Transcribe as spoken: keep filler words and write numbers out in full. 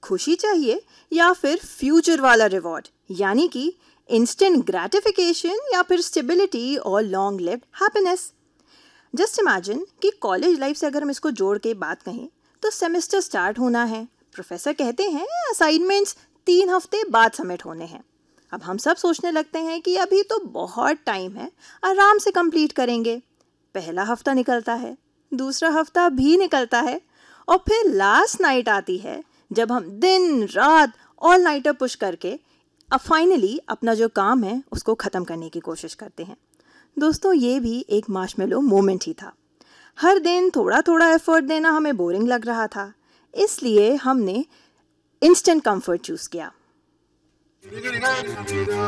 खुशी चाहिए या फिर फ्यूचर वाला रिवॉर्ड, यानी कि इंस्टेंट ग्रेटिफिकेशन या फिर स्टेबिलिटी और long lived happiness. Just imagine कि कॉलेज लाइफ से अगर हम इसको जोड़ के बात कहें तो सेमेस्टर स्टार्ट होना है, प्रोफेसर कहते हैं असाइनमेंट्स तीन हफ्ते बाद सबमिट होने हैं। अब हम सब सोचने लगते हैं कि अभी तो बहुत टाइम है, आराम से कंप्लीट करेंगे। पहला हफ्ता निकलता है, दूसरा हफ्ता भी निकलता है और फिर लास्ट नाइट आती है जब हम दिन रात ऑल नाइटर पुश करके अब फाइनली अपना जो काम है उसको ख़त्म करने की कोशिश करते हैं। दोस्तों, ये भी एक मार्शमेलो मोमेंट ही था। हर दिन थोड़ा थोड़ा एफर्ट देना हमें बोरिंग लग रहा था, इसलिए हमने इंस्टेंट कंफर्ट चूज़ किया।